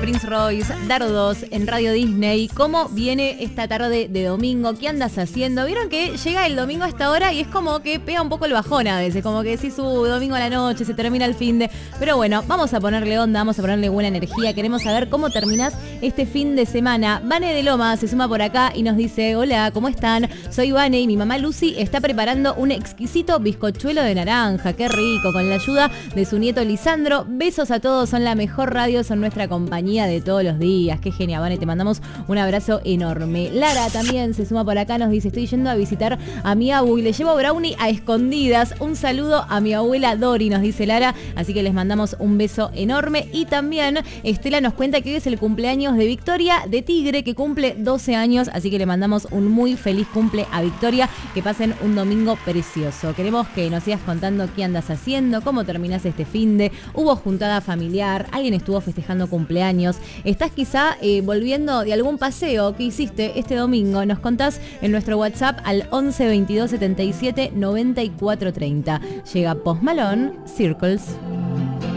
Prince Royce, Dar 2 en Radio Disney. ¿Cómo viene esta tarde de domingo? ¿Qué andas haciendo? Vieron que llega el domingo a esta hora y es como que pega un poco el bajón a veces, como que decís, domingo a la noche, se termina el fin de... Pero bueno, vamos a ponerle onda, vamos a ponerle buena energía. Queremos saber cómo terminás este fin de semana. Vane de Loma se suma por acá y nos dice, hola, ¿cómo están? Soy Vane y mi mamá Lucy está preparando un exquisito bizcochuelo de naranja. Qué rico, con la ayuda de su nieto Lisandro. Besos a todos, son la mejor radio, son nuestra compañía de todos los días. Qué genial, Vane, te mandamos un abrazo enorme. Lara también se suma por acá, nos dice, estoy yendo a visitar a mi abu y le llevo brownie a escondidas. Un saludo a mi abuela Dori, nos dice Lara, así que les mandamos un beso enorme. Y también Estela nos cuenta que hoy es el cumpleaños de Victoria de Tigre, que cumple 12 años, así que le mandamos un muy feliz cumple a Victoria, que pasen un domingo precioso. Queremos que nos sigas contando qué andas haciendo, cómo terminás este finde, hubo juntada familiar, alguien estuvo festejando cumpleaños, estás quizá volviendo de algún paseo que hiciste este domingo. Nos contás en nuestro WhatsApp al 11 22 77 94 30. Llega Post Malone, Circles.